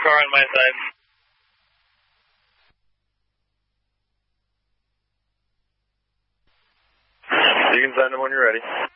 car on my side. You can send them when you're ready.